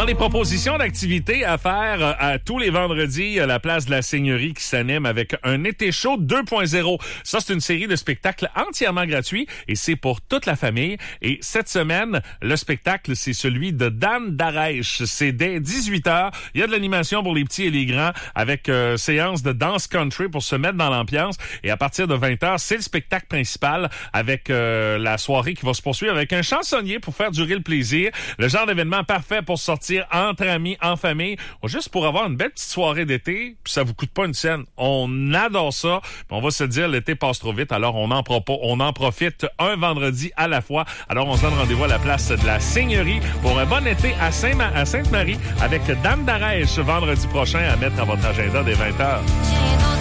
Dans les propositions d'activités à faire à tous les vendredis, la place de la Seigneurie qui s'anime avec un été chaud 2.0. Ça, c'est une série de spectacles entièrement gratuits et c'est pour toute la famille. Et cette semaine, le spectacle, c'est celui de Dan Darèche. C'est dès 18h. Il y a de l'animation pour les petits et les grands avec séance de danse country pour se mettre dans l'ambiance. Et à partir de 20h, c'est le spectacle principal avec la soirée qui va se poursuivre avec un chansonnier pour faire durer le plaisir. Le genre d'événement parfait pour sortir entre amis, en famille, juste pour avoir une belle petite soirée d'été, puis ça vous coûte pas une scène. On adore ça, puis on va se dire l'été passe trop vite, alors on en profite un vendredi à la fois. Alors on se donne rendez-vous à la place de la Seigneurie pour un bon été à Sainte-Marie avec Dan Darèche vendredi prochain à mettre à votre agenda dès 20h.